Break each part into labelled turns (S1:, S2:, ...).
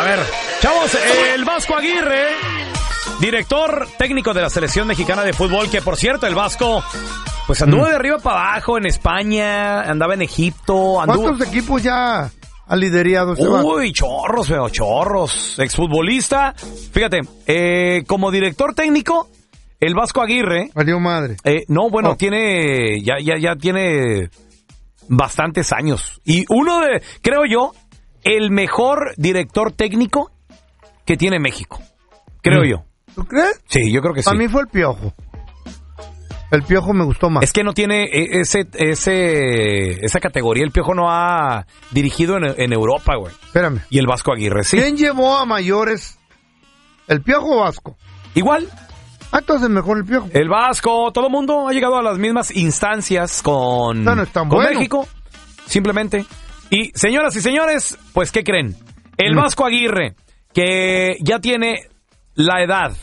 S1: A ver, chavos, el Vasco Aguirre, director técnico de la selección mexicana de fútbol, que por cierto, el Vasco, pues anduvo de arriba para abajo en España, andaba en Egipto.
S2: ¿Cuántos equipos ya ha liderado?
S1: Uy, chorros, feo, chorros. Exfutbolista, fíjate, como director técnico, el Vasco Aguirre.
S2: Valió madre.
S1: Tiene, ya tiene bastantes años. Y uno de, creo yo, el mejor director técnico que tiene México. Creo yo.
S2: ¿Tú crees?
S1: Sí, yo creo que sí.
S2: A mí fue el Piojo. El Piojo me gustó más.
S1: Es que no tiene esa categoría. El Piojo no ha dirigido en Europa, güey.
S2: Espérame.
S1: Y el Vasco Aguirre, sí.
S2: ¿Quién llevó a mayores? ¿El Piojo o Vasco?
S1: Igual.
S2: Entonces mejor el Piojo.
S1: El Vasco, todo el mundo ha llegado a las mismas instancias con México. Simplemente. Y señoras y señores, pues ¿qué creen? El Vasco Aguirre, que ya tiene la edad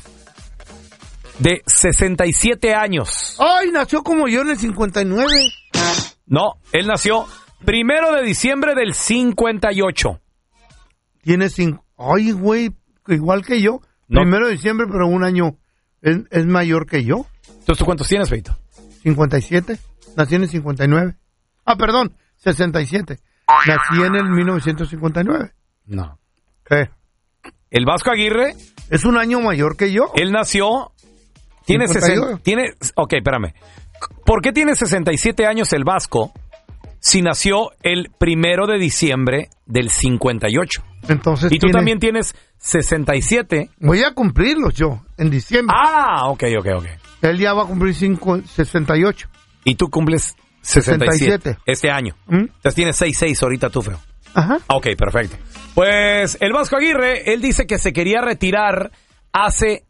S1: de 67 años.
S2: ¡Ay, nació como yo en el 59!
S1: No, él nació 1 de diciembre del 58.
S2: Tiene 5... Ay, güey, igual que yo. No. 1 de diciembre, pero un año es mayor que yo.
S1: Entonces, ¿tú cuántos tienes, Feito?
S2: 57. Nací en el 59. Ah, perdón, 67. Nací en el 1959.
S1: No.
S2: ¿Qué?
S1: El Vasco Aguirre...
S2: ¿Es un año mayor que yo?
S1: Él nació... Tiene 60... Ok, espérame. ¿Por qué tiene 67 años el Vasco si nació el 1 de diciembre del 58?
S2: Entonces
S1: y tú también tienes 67.
S2: Voy a cumplirlos yo, en diciembre.
S1: Ah, ok.
S2: Él ya va a cumplir 68.
S1: Y tú cumples 67 este año. Entonces tienes 66 ahorita tú, feo.
S2: Ajá.
S1: Ok, perfecto. Pues el Vasco Aguirre, él dice que se quería retirar hace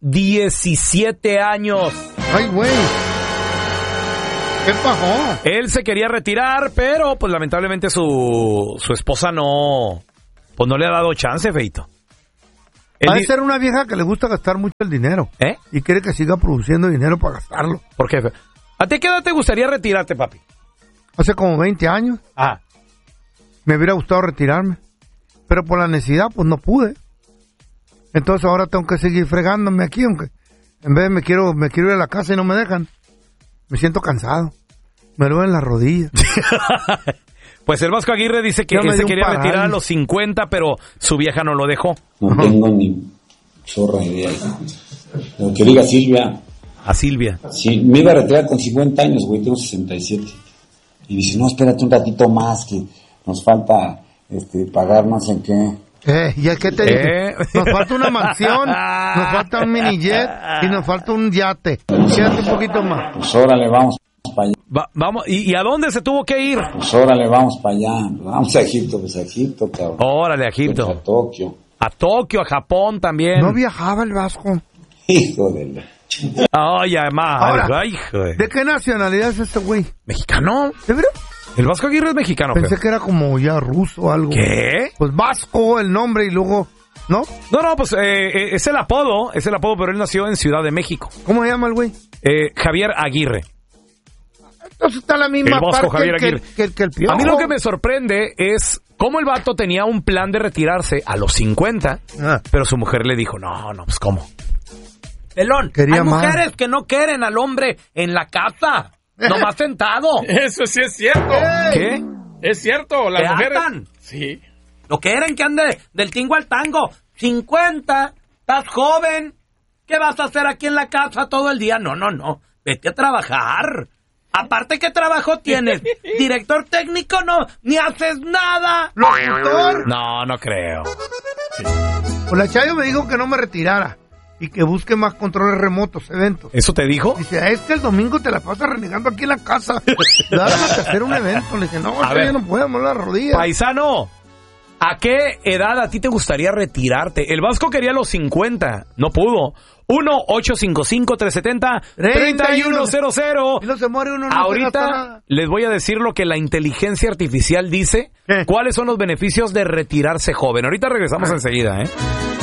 S1: 17 años.
S2: Ay, güey. ¿Qué pasó?
S1: Él se quería retirar, pero pues lamentablemente su esposa no le ha dado chance, Feito.
S2: Va a ser una vieja que le gusta gastar mucho el dinero. Y quiere que siga produciendo dinero para gastarlo.
S1: ¿Por qué? ¿A ti qué edad te gustaría retirarte, papi?
S2: Hace como 20 años.
S1: Ah.
S2: Me hubiera gustado retirarme. Pero por la necesidad, pues no pude. Entonces ahora tengo que seguir fregándome aquí, aunque en vez me quiero ir a la casa y no me dejan. Me siento cansado. Me duelen las rodillas.
S1: Pues el Vasco Aguirre dice que él se quería retirar a los 50, pero su vieja no lo dejó.
S3: No tengo ni zorra idea. Lo que diga Silvia.
S1: A Silvia.
S3: Sí, me iba a retirar con 50 años, güey, tengo 67. Y dice, no, espérate un ratito más, que nos falta pagar no sé qué.
S2: ¿Y qué te dije? Nos falta una mansión, nos falta un mini jet y nos falta un yate. Quédate un poquito más.
S3: Pues órale, vamos para allá.
S1: Vamos, ¿y a dónde se tuvo que ir?
S3: Pues órale, vamos para allá. Vamos a Egipto, cabrón.
S1: Órale, a Egipto.
S3: Pues a Tokio.
S1: A Tokio, a Japón también.
S2: ¿No viajaba el Vasco?
S3: Hijo de la...
S1: Ay, además.
S2: Ahora, ¿de qué nacionalidad es este güey?
S1: ¿Mexicano?
S2: ¿De verdad?
S1: El Vasco Aguirre es mexicano.
S2: Pensé que era como ya ruso o algo.
S1: ¿Qué?
S2: Pues Vasco, el nombre, y luego... ¿No?
S1: No, pues es el apodo, pero él nació en Ciudad de México.
S2: ¿Cómo se llama el güey?
S1: Javier Aguirre.
S2: Entonces está la misma
S1: el Vasco Javier Aguirre.
S2: Que el Piojo.
S1: A mí lo que me sorprende es cómo el vato tenía un plan de retirarse a los 50, pero su mujer le dijo, no, pues ¿cómo? Pelón, hay mujeres que no quieren al hombre en la casa, nomás sentado.
S4: Eso sí es cierto.
S1: ¿Qué?
S4: Es cierto, las mujeres...
S1: atan.
S4: Sí.
S1: Lo quieren que ande del tingo al tango. 50, estás joven. ¿Qué vas a hacer aquí en la casa todo el día? No. Vete a trabajar. Aparte, ¿qué trabajo tienes? ¿Director técnico? No, ni haces nada.
S2: ¿Locutor?
S1: No creo.
S2: Sí. Pues la Chayo me dijo que no me retirara y que busque más controles remotos, eventos.
S1: ¿Eso te dijo?
S2: Dice, es que el domingo te la pasas renegando aquí en la casa. Dale a hacer un evento. Le dije, no, ya no podemos las rodillas.
S1: Paisano, ¿a qué edad a ti te gustaría retirarte? El Vasco quería los 50, no pudo. 1-855-370-3100.
S2: Y no se muere uno.
S1: Ahorita les voy a decir lo que la inteligencia artificial dice. ¿Cuáles son los beneficios de retirarse joven? Ahorita regresamos enseguida,